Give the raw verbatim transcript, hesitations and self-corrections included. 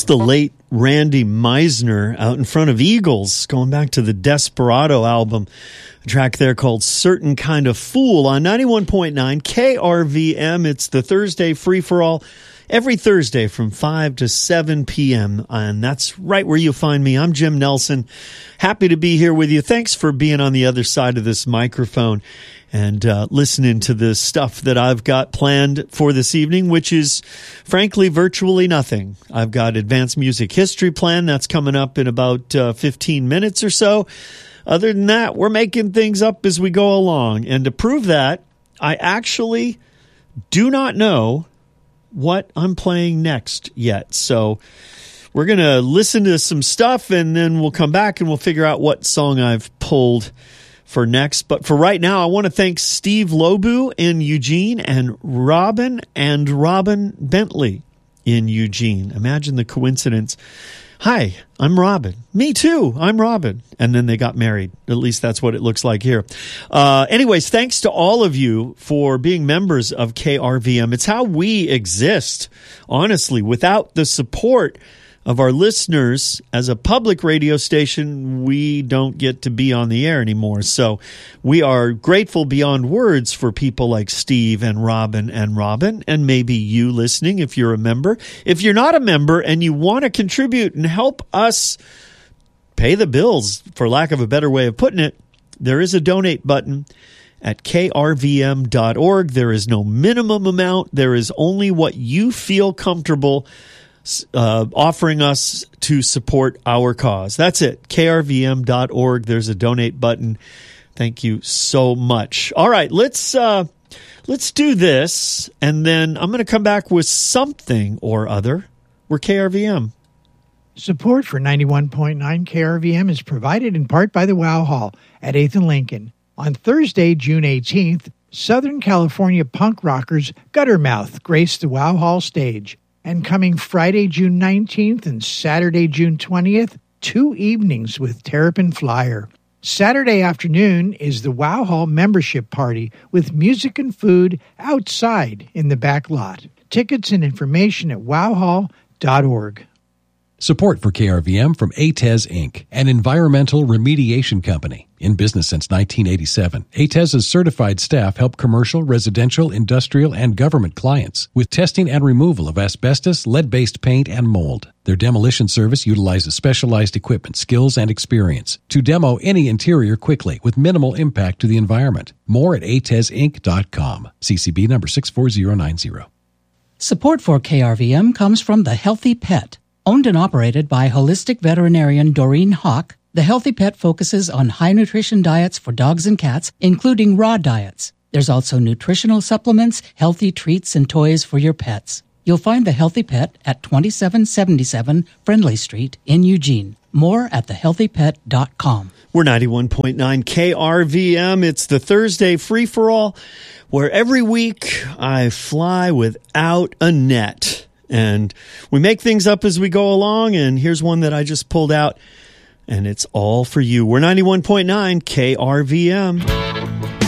the late Randy Meisner out in front of Eagles, going back to the Desperado album. A track there called Certain Kind of Fool on ninety-one point nine K R V M. It's the Thursday free-for-all every Thursday from five to seven p.m. And that's right where you find me. I'm Jim Nelson. Happy to be here with you. Thanks for being on the other side of this microphone and uh, listening to the stuff that I've got planned for this evening, which is, frankly, virtually nothing. I've got advanced music history planned. That's coming up in about uh, fifteen minutes or so. Other than that, we're making things up as we go along. And to prove that, I actually do not know what I'm playing next yet. So we're going to listen to some stuff, and then we'll come back and we'll figure out what song I've pulled for next. But for right now, I want to thank Steve Lobu in Eugene and Robin and Robin Bentley in Eugene. Imagine the coincidence. Hi, I'm Robin. Me too. I'm Robin. And then they got married. At least that's what it looks like here. Uh, anyways, thanks to all of you for being members of K R V M. It's how we exist, honestly. Without the support of our listeners as a public radio station, we don't get to be on the air anymore. So we are grateful beyond words for people like Steve and Robin and Robin, and maybe you listening if you're a member. If you're not a member and you want to contribute and help us pay the bills, for lack of a better way of putting it, there is a donate button at K R V M dot org. There is no minimum amount. There is only what you feel comfortable Uh, offering us to support our cause. That's it. K R V M dot org. There's a donate button. Thank you so much. All right, let's uh, let's do this, and then I'm going to come back with something or other. We're K R V M. Support for ninety-one point nine K R V M is provided in part by the Wow Hall at eighth and Lincoln. On Thursday, June eighteenth, Southern California punk rockers Guttermouth graced the Wow Hall stage. And coming Friday, June nineteenth and Saturday, June twentieth, two evenings with Terrapin Flyer. Saturday afternoon is the Wow Hall membership party with music and food outside in the back lot. Tickets and information at wow hall dot org. Support for K R V M from A T E S, Incorporated, an environmental remediation company. In business since nineteen eighty-seven, A T E S's certified staff help commercial, residential, industrial, and government clients with testing and removal of asbestos, lead-based paint, and mold. Their demolition service utilizes specialized equipment, skills, and experience to demo any interior quickly with minimal impact to the environment. More at A T E S Inc dot com. C C B number six four zero nine zero. Support for K R V M comes from The Healthy Pet. Owned and operated by holistic veterinarian Doreen Hawk, The Healthy Pet focuses on high nutrition diets for dogs and cats, including raw diets. There's also nutritional supplements, healthy treats, and toys for your pets. You'll find The Healthy Pet at twenty-seven seventy-seven Friendly Street in Eugene. More at the healthy pet dot com. We're ninety-one point nine K R V M. It's the Thursday free-for-all, where every week I fly without a net. And we make things up as we go along, and here's one that I just pulled out, and it's all for you. We're ninety-one point nine K R V M.